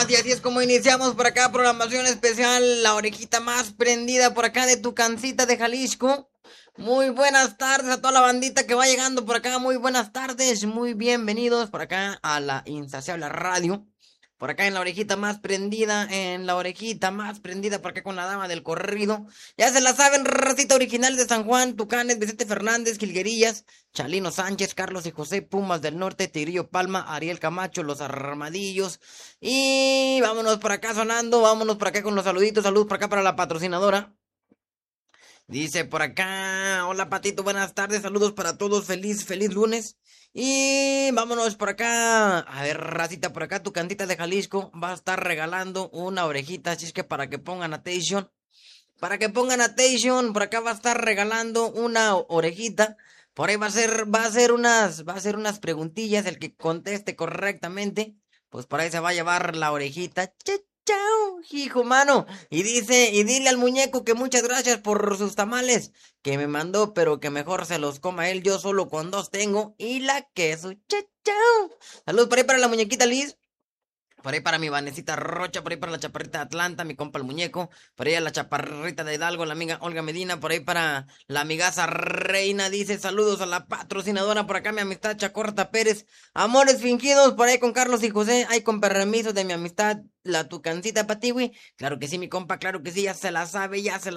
más y así es como iniciamos por acá programación especial, la orejita más prendida por acá de Tucancita de Jalisco. Muy buenas tardes a toda la bandita que va llegando por acá, muy buenas tardes, muy bienvenidos por acá a la Insaciable Radio. Por acá en la orejita más prendida, en la orejita más prendida por acá con la dama del corrido. Ya se la saben, racita original de San Juan, Tucanes, Vicente Fernández, Jilguerillas, Chalino Sánchez, Carlos y José, Pumas del Norte, Tigrillo Palma, Ariel Camacho, Los Armadillos. Y vámonos por acá sonando, vámonos por acá con los saluditos, saludos por acá para la patrocinadora. Dice por acá, hola Patito, buenas tardes, saludos para todos, feliz lunes. Y vámonos por acá, a ver, racita, por acá tu cantita de Jalisco va a estar regalando una orejita, así es que para que pongan atención, por acá va a estar regalando una orejita. Por ahí va a ser unas preguntillas, el que conteste correctamente, pues por ahí se va a llevar la orejita. Chao, hijo mano. Y dile al muñeco que muchas gracias por sus tamales que me mandó, pero que mejor se los coma él, yo solo con dos tengo y la queso. Chao. Saludos por ahí para la muñequita Liz. Por ahí para mi Vanesita Rocha, por ahí para la chaparrita de Atlanta, mi compa el muñeco, por ahí a la chaparrita de Hidalgo, la amiga Olga Medina, por ahí para la amigaza Reina, dice saludos a la patrocinadora, por acá mi amistad Chacorta Pérez, amores fingidos, por ahí con Carlos y José, ahí con permiso de mi amistad, la Tucancita Patiwi, claro que sí mi compa, claro que sí, ya se la sabe, ya se la